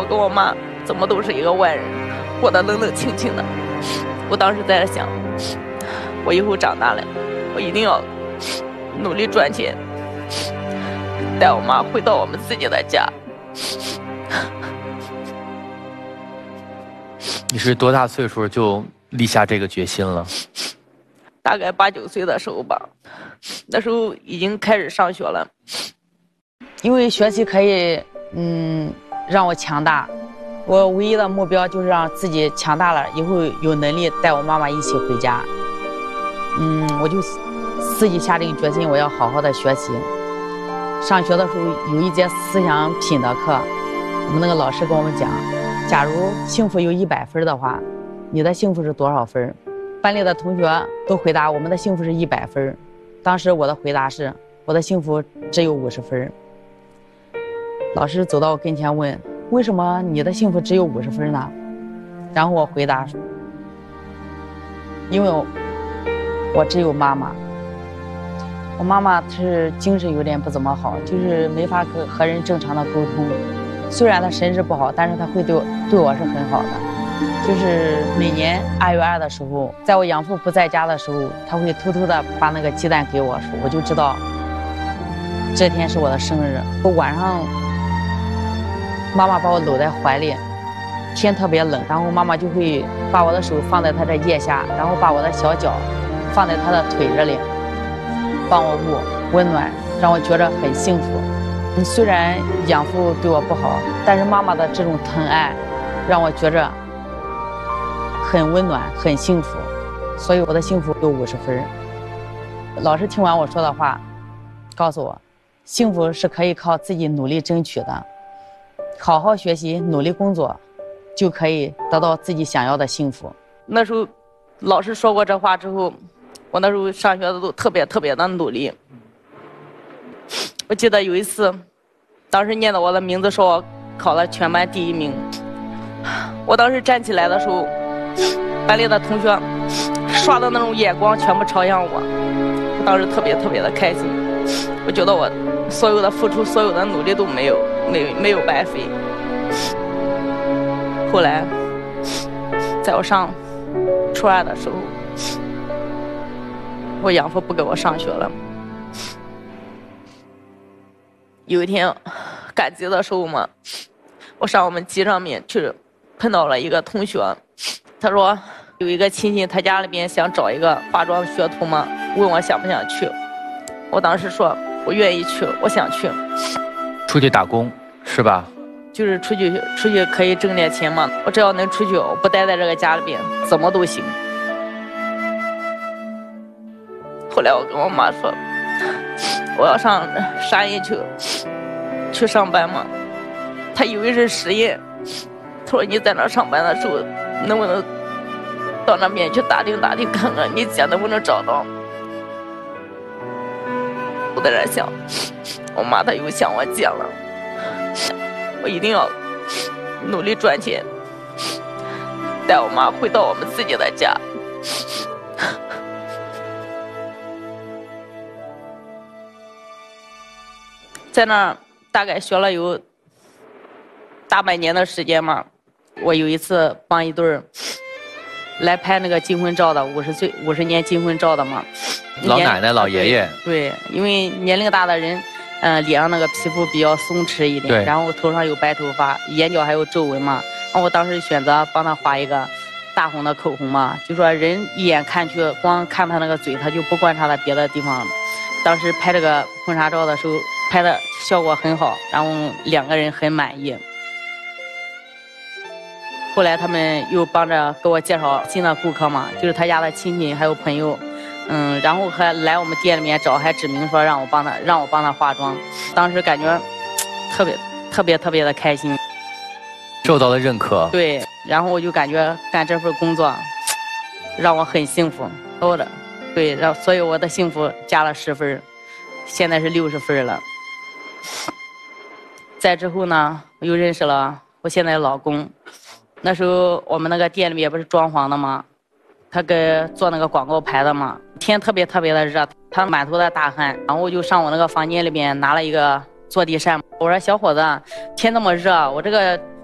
跟我妈怎么都是一个外人，过得冷冷清清的。我当时在想，我以后长大了，我一定要努力赚钱，带我妈回到我们自己的家。 你是多大岁数就立下这个决心了？ 大概8、9岁的时候吧，那时候已经开始上学了。因为学习可以让我强大，我唯一的目标就是让自己强大了以后有能力带我妈妈一起回家。我就自己下定决心，我要好好的学习。上学的时候有一节思想品的课，我们那个老师跟我们讲，假如幸福有100分的话，你的幸福是多少分？班里的同学都回答我们的幸福是100分，当时我的回答是我的幸福只有50分。老师走到我跟前问，为什么你的幸福只有50分呢？然后我回答，因为我只有妈妈。我妈妈她是精神有点不怎么好，就是没法和人正常的沟通。虽然她神志不好，但是她会对我是很好的。就是每年2月2的时候，在我养父不在家的时候，她会偷偷的把那个鸡蛋给我，我就知道这天是我的生日。我晚上妈妈把我搂在怀里，天特别冷，然后妈妈就会把我的手放在她的腋下，然后把我的小脚放在她的腿这里，帮我捂温暖，让我觉得很幸福。虽然养父对我不好，但是妈妈的这种疼爱让我觉着很温暖很幸福，所以我的幸福有50分。老师听完我说的话告诉我，幸福是可以靠自己努力争取的，好好学习努力工作就可以得到自己想要的幸福。那时候老师说过这话之后，我那时候上学的都特别的努力。我记得有一次，当时念到我的名字，说我考了全班第1名。我当时站起来的时候，班里的同学刷的那种眼光全部朝向我，我当时特别的开心。我觉得我所有的付出，所有的努力都没有白费。后来，在我上初2的时候，我养父不给我上学了。有一天赶集的时候嘛，我上我们集上面去碰到了一个同学，他说有一个亲戚他家里边想找一个化妆学徒嘛，问我想不想去。我当时说我愿意去，我想去。 出去打工是吧？ 就是出去可以挣点钱嘛，我只要能出去，我不待在这个家里边怎么都行。后来我跟我妈说我要上山阴去上班嘛，她以为是实验，她说你在那上班的时候能不能到那边去打听看看你姐能不能找到。我在这想，我妈她又想我姐了，我一定要努力赚钱，带我妈回到我们自己的家。在那儿大概学了有大半年的时间嘛。我有一次帮一对来拍那个金婚照的50年金婚照的嘛， 老奶奶老爷爷。 对，因为年龄大的人脸上那个皮肤比较松弛一点，然后头上有白头发，眼角还有皱纹嘛。然后我当时选择帮他画一个大红的口红嘛，就说人一眼看去光看他那个嘴，他就不观察他别的地方。当时拍这个婚纱照的时候拍的效果很好，然后2个人很满意。后来他们又帮着给我介绍新的顾客嘛，就是他家的亲戚还有朋友，然后还来我们店里面找，还指明说让我帮他化妆。当时感觉特别的开心， 受到了认可。 对，然后我就感觉干这份工作让我很幸福，对，所以我的幸福加了10分，现在是60分了。再之后呢，我又认识了我现在的老公。那时候我们那个店里面不是装潢的吗？他给做那个广告牌的嘛，天特别的热，他满头的大汗，然后我就上我那个房间里边拿了一个坐地扇。我说小伙子，天这么热，我这个